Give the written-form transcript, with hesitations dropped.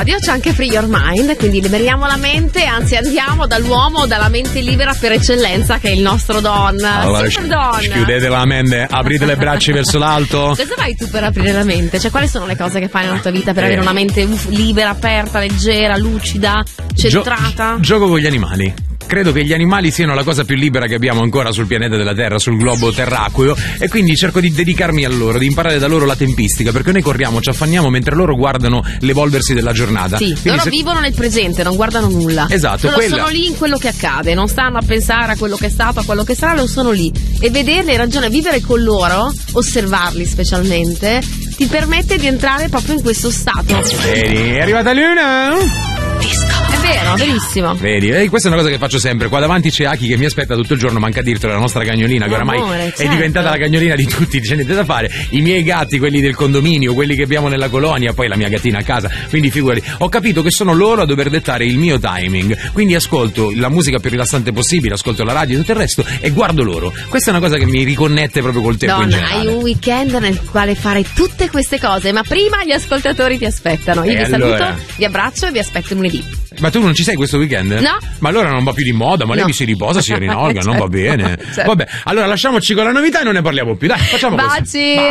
radio c'è anche Free Your Mind, quindi liberiamo la mente, anzi andiamo dall'uomo, dalla mente libera per eccellenza che è il nostro Don. Allora, Super Don. chiudete la mente, aprite le braccia verso l'alto. Cosa fai tu per aprire la mente? Cioè, quali sono le cose che fai nella tua vita per avere una mente libera, aperta, leggera, lucida, centrata? Gioco con gli animali. Credo che gli animali siano la cosa più libera che abbiamo ancora sul pianeta della Terra, sul globo terracqueo, e quindi cerco di dedicarmi a loro, di imparare da loro la tempistica, perché noi corriamo, ci affanniamo mentre loro guardano l'evolversi della giornata. Sì, quindi loro vivono nel presente, non guardano nulla. Esatto, loro sono lì in quello che accade, non stanno a pensare a quello che è stato, a quello che sarà, loro sono lì. E vederli, hai ragione, vivere con loro, osservarli specialmente, ti permette di entrare proprio in questo stato. Vedi, è arrivata Luna! È vero, verissimo. Vedi, questa è una cosa che faccio sempre. Qua davanti c'è Aki che mi aspetta tutto il giorno, manca a dirtelo, la nostra cagnolina, che oramai è diventata la cagnolina di tutti, c'è niente da fare. I miei gatti, quelli del condominio, quelli che abbiamo nella colonia, poi la mia gattina a casa, quindi figurati. Ho capito che sono loro a dover dettare il mio timing, quindi ascolto la musica più rilassante possibile, ascolto la radio e tutto il resto e guardo loro. Questa è una cosa che mi riconnette proprio col tempo in generale. Hai un weekend nel quale fare tutte queste cose, ma prima gli ascoltatori ti aspettano. Io vi saluto, vi abbraccio e vi aspetto lunedì. Ma tu non ci sei questo weekend? No. Ma allora non va più di moda, ma lei mi si riposa, si rinolga, non va bene. Certo. Vabbè, allora lasciamoci con la novità e non ne parliamo più. Dai, facciamo Baci. così.